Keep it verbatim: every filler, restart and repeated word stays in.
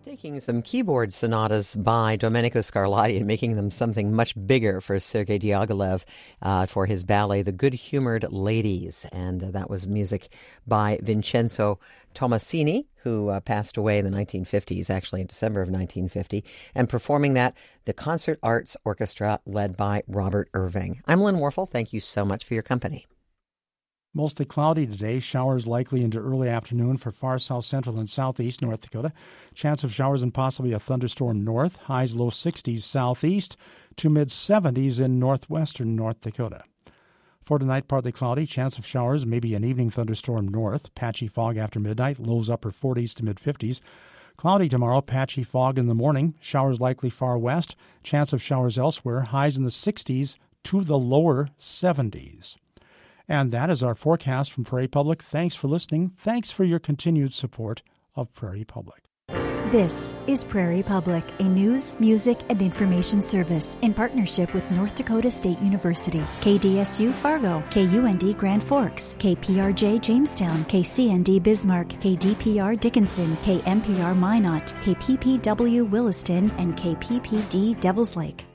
Taking some keyboard sonatas by Domenico Scarlatti and making them something much bigger for Sergei Diaghilev uh, for his ballet, The Good-Humored Ladies. And uh, that was music by Vincenzo Tomasini, who uh, passed away in the nineteen fifties, actually in December of nineteen fifty. And performing that, the Concert Arts Orchestra led by Robert Irving. I'm Lynn Warfel. Thank you so much for your company. Mostly cloudy today. Showers likely into early afternoon for far south central and southeast North Dakota. Chance of showers and possibly a thunderstorm north. Highs low sixties southeast to mid seventies in northwestern North Dakota. For tonight, partly cloudy. Chance of showers, maybe an evening thunderstorm north. Patchy fog after midnight. Lows upper forties to mid fifties. Cloudy tomorrow. Patchy fog in the morning. Showers likely far west. Chance of showers elsewhere. Highs in the sixties to the lower seventies. And that is our forecast from Prairie Public. Thanks for listening. Thanks for your continued support of Prairie Public. This is Prairie Public, a news, music, and information service in partnership with North Dakota State University, K D S U Fargo, K U N D Grand Forks, K P R J Jamestown, K C N D Bismarck, K D P R Dickinson, K M P R Minot, K P P W Williston, and K P P D Devils Lake.